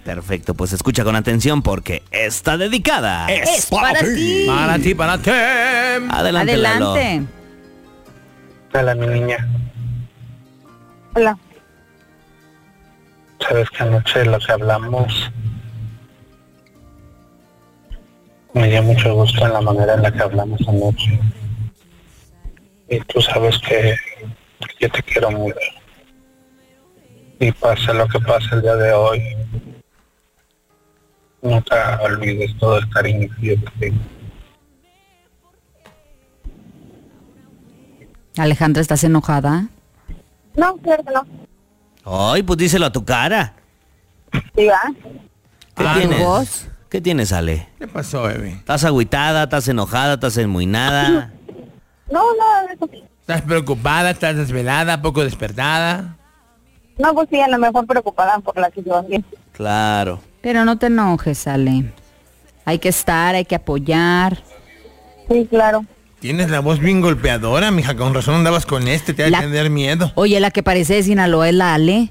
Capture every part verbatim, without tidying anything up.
Perfecto, pues escucha con atención porque está dedicada. Es, es para, para ti. ti. Para ti, para ti. Adelante, Adelante. Hola, mi niña. Hola. Sabes que anoche lo que hablamos me dio mucho gusto en la manera en la que hablamos anoche. Y tú sabes que yo te quiero mucho. Y pase lo que pase el día de hoy, nunca olvides todo el cariño que yo te tengo. Alejandra, ¿estás enojada? No, claro que no. Ay, pues díselo a tu cara. Sí, va. ¿Qué ¿A tienes? tu voz? ¿Qué tienes, Ale? ¿Qué pasó, bebé? ¿Estás agüitada? ¿Estás enojada? ¿Estás enmuinada? No, no, eso sí. ¿Estás preocupada? ¿Estás desvelada? ¿Poco despertada? No, pues sí, a lo mejor preocupada por la situación. Claro. Pero no te enojes, Ale. Hay que estar, hay que apoyar. Sí, claro. Tienes la voz bien golpeadora, mija. Con razón andabas con este, te va La- a tener miedo. Oye, la que parece de Sinaloa es la Ale.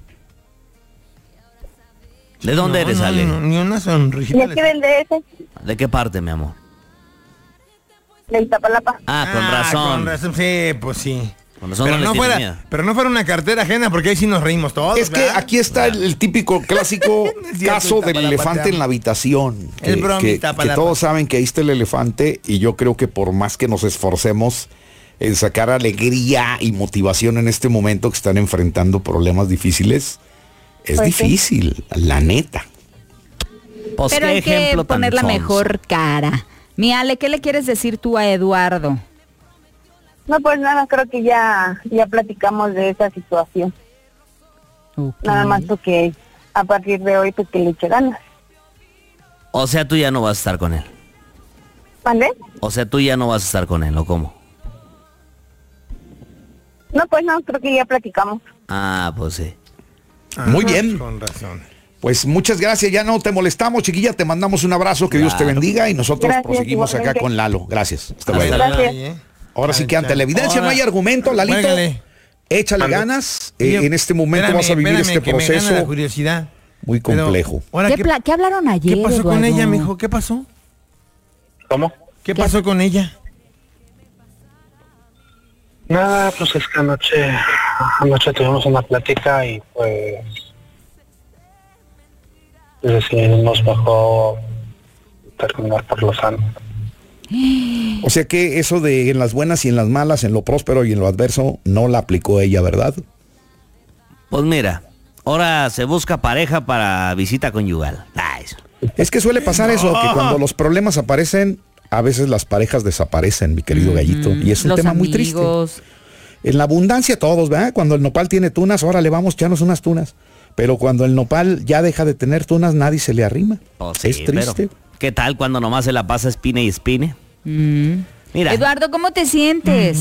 ¿De dónde No, eres, no, Ale? no, ni una ¿Y sonrisita. aquí del D F? ¿De qué parte, mi amor? De Iztapalapa. Ah, con razón. Con razón, sí, pues sí. Con razón Pero no le no, tienes fuera, miedo. pero no fuera una cartera ajena, porque ahí sí nos reímos todos. Es que ¿verdad? aquí está el, el típico clásico Es cierto, caso está del para elefante patear. en la habitación. Es Que, bromita que- para que todos saben que ahí está el elefante y yo creo que por más que nos esforcemos en sacar alegría y motivación en este momento que están enfrentando problemas difíciles, es Pues sí. difícil, la neta. Pues, Pero qué hay que ejemplo tan poner la sonso. mejor cara. Mi Ale, ¿qué le quieres decir tú a Eduardo? No, pues nada, creo que ya, ya platicamos de esa situación. Ok. Nada más porque a partir de hoy, pues que le eche ganas. O sea, tú ya no vas a estar con él. ¿Vale? O sea, tú ya no vas a estar con él, ¿o cómo? No, pues no, creo que ya platicamos. Ah, pues sí. Ah, Muy bien. Con razón. Pues muchas gracias, ya no te molestamos, chiquilla, te mandamos un abrazo, que Dios te Claro. bendiga y nosotros Gracias, proseguimos acá igualmente. con Lalo. Gracias. Hasta Hasta luego. Gracias. Ay, ¿eh? Ahora sí que ante Ay, la evidencia no ahora- hay argumento, Lalito. Juégale. Échale Ande. ganas. eh, Yo- en este momento espérame, vas a vivir espérame, este que me gana la proceso curiosidad. muy Pero, complejo. ahora, ¿Qué, ¿qué, pla- qué hablaron ayer, ¿qué pasó con Eduardo? ella, mijo? ¿Qué pasó? ¿Cómo? ¿Qué pasó con ella? Nada, pues es que anoche, anoche tuvimos una plática y pues decidimos mejor terminar por lo sano. O sea que eso de en las buenas y en las malas, en lo próspero y en lo adverso, no la aplicó ella, ¿verdad? Pues mira, ahora se busca pareja para visita conyugal. Ah, eso. Es que suele pasar eso, que cuando los problemas aparecen, a veces las parejas desaparecen, mi querido gallito. Y es un Los tema muy triste. amigos. En la abundancia todos, ¿verdad? Cuando el nopal tiene tunas, ahora le vamos a echarnos unas tunas. Pero cuando el nopal ya deja de tener tunas, nadie se le arrima. Pues sí, es triste. pero, ¿qué tal cuando nomás se la pasa espine y espine? Mm. Mira. Eduardo, ¿cómo te sientes?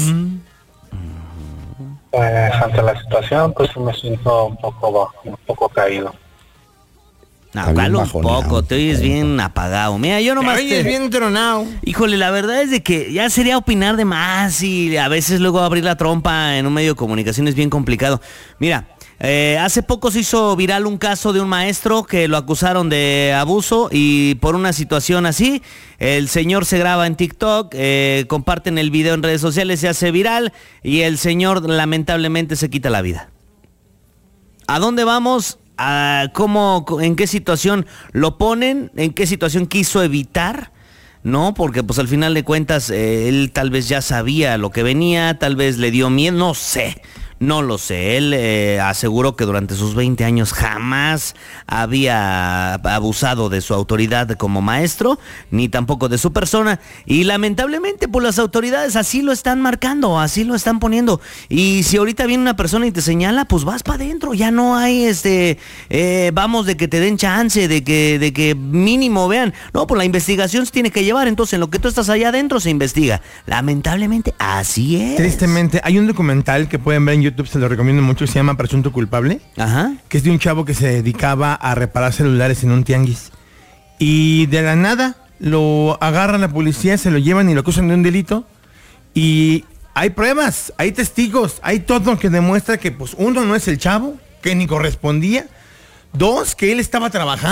Pues ante la situación, pues me siento un poco bajo, un poco caído. No, Está bien ¿cuál un bajoneado, poco? Te oyes bien apagado. Mira, yo nomás Oye, te... es bien tronado. Híjole, la verdad es de que ya sería opinar de más y a veces luego abrir la trompa en un medio de comunicación es bien complicado. Mira, eh, hace poco se hizo viral un caso de un maestro que lo acusaron de abuso y por una situación así, el señor se graba en TikTok, eh, comparten el video en redes sociales, se hace viral y el señor lamentablemente se quita la vida. ¿A dónde vamos? ¿A cómo, en qué situación lo ponen? ¿En qué situación quiso evitar? No, porque pues al final de cuentas eh, él tal vez ya sabía lo que venía, tal vez le dio miedo, no sé. No lo sé, él eh, aseguró que durante sus veinte años jamás había abusado de su autoridad como maestro, ni tampoco de su persona, y lamentablemente pues las autoridades así lo están marcando, así lo están poniendo, y si ahorita viene una persona y te señala, pues vas para adentro, ya no hay este, eh, vamos de que te den chance, de que, de que mínimo vean, no, pues la investigación se tiene que llevar, entonces en lo que tú estás allá adentro se investiga, lamentablemente así es. Tristemente, hay un documental que pueden ver en YouTube, se lo recomiendo mucho, se llama Presunto Culpable, Ajá. que es de un chavo que se dedicaba a reparar celulares en un tianguis. Y de la nada lo agarran la policía, se lo llevan y lo acusan de un delito. Y hay pruebas, hay testigos, hay todo que demuestra que pues uno no es el chavo, que ni correspondía. Dos, que él estaba trabajando.